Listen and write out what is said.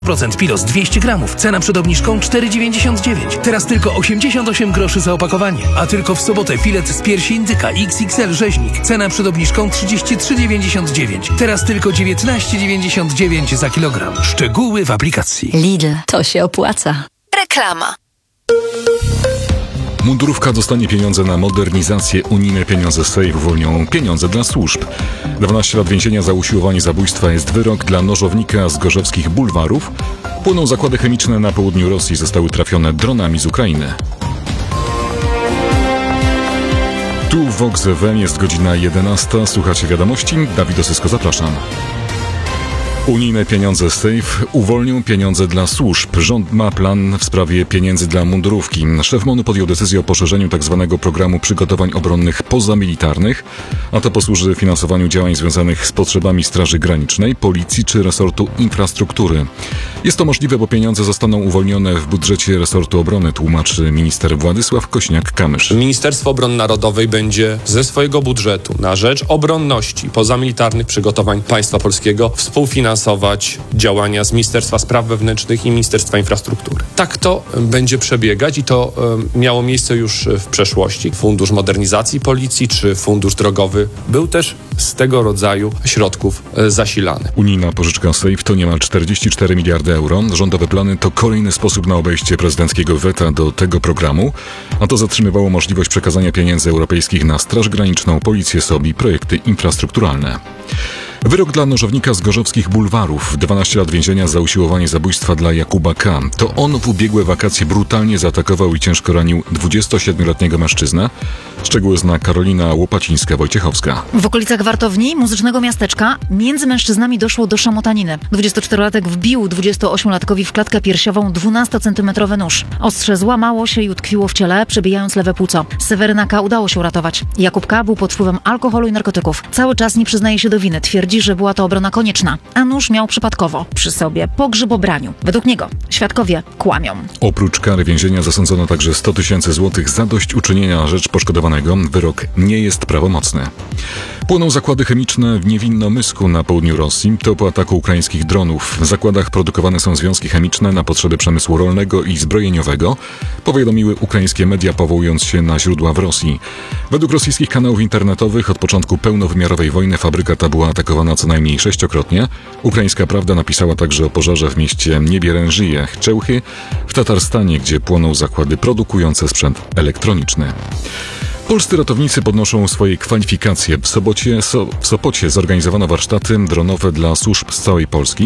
Pilos 200 gramów. Cena przed obniżką 4,99. Teraz tylko 88 groszy za opakowanie. A tylko w sobotę filet z piersi indyka XXL rzeźnik. Cena przed obniżką 33,99. Teraz tylko 19,99 za kilogram. Szczegóły w aplikacji. Lidl, to się opłaca. Reklama. Mundurówka dostanie pieniądze na modernizację. Unijne pieniądze Safe uwolnią pieniądze dla służb. 12 lat więzienia za usiłowanie zabójstwa jest wyrok dla nożownika z gorzewskich bulwarów. Płyną zakłady chemiczne na południu Rosji. Zostały trafione dronami z Ukrainy. Tu w Vox FM jest godzina 11. Słuchacie wiadomości. Dawid Osysko, zapraszam. Unijne pieniądze Safe uwolnią pieniądze dla służb. Rząd ma plan w sprawie pieniędzy dla mundurówki. Szef MON-u podjął decyzję o poszerzeniu tzw. programu przygotowań obronnych pozamilitarnych, a to posłuży finansowaniu działań związanych z potrzebami Straży Granicznej, Policji czy resortu infrastruktury. Jest to możliwe, bo pieniądze zostaną uwolnione w budżecie resortu obrony, tłumaczy minister Władysław Kośniak-Kamysz. Ministerstwo Obrony Narodowej będzie ze swojego budżetu na rzecz obronności pozamilitarnych przygotowań państwa polskiego współfinansować działania z Ministerstwa Spraw Wewnętrznych i Ministerstwa Infrastruktury. Tak to będzie przebiegać i to miało miejsce już w przeszłości. Fundusz Modernizacji Policji czy Fundusz Drogowy był też z tego rodzaju środków zasilany. Unijna pożyczka Safe to niemal 44 miliardy euro. Rządowe plany to kolejny sposób na obejście prezydenckiego weta do tego programu, a to zatrzymywało możliwość przekazania pieniędzy europejskich na Straż Graniczną, Policję, SOB i projekty infrastrukturalne. Wyrok dla nożownika z gorzowskich bulwarów. 12 lat więzienia za usiłowanie zabójstwa dla Jakuba K. To on w ubiegłe wakacje brutalnie zaatakował i ciężko ranił 27-letniego mężczyznę. Szczegóły zna Karolina Łopacińska-Wojciechowska. W okolicach Wartowni, muzycznego miasteczka, między mężczyznami doszło do szamotaniny. 24-latek wbił 28-latkowi w klatkę piersiową 12-centymetrowy nóż. Ostrze złamało się i utkwiło w ciele, przebijając lewe płuco. Seweryna K. udało się uratować. Jakub K. był pod wpływem alkoholu i narkotyków. Cały czas nie przyznaje się do winy. Twierdzi, że była to obrona konieczna, a nóż miał przypadkowo przy sobie po grzybobraniu. Według niego świadkowie kłamią. Oprócz kary więzienia zasądzono także 100 000 złotych zadośćuczynienia na rzecz poszkodowanego. Wyrok nie jest prawomocny. Płoną zakłady chemiczne w Niewinnomysku na południu Rosji. To po ataku ukraińskich dronów. W zakładach produkowane są związki chemiczne na potrzeby przemysłu rolnego i zbrojeniowego, powiadomiły ukraińskie media, powołując się na źródła w Rosji. Według rosyjskich kanałów internetowych od początku pełnowymiarowej wojny fabryka ta była atakowana co najmniej 6-krotnie. Ukraińska Prawda napisała także o pożarze w mieście Niebierężyje, Chełchy, w Tatarstanie, gdzie płoną zakłady produkujące sprzęt elektroniczny. Polscy ratownicy podnoszą swoje kwalifikacje. W Sopocie zorganizowano warsztaty dronowe dla służb z całej Polski.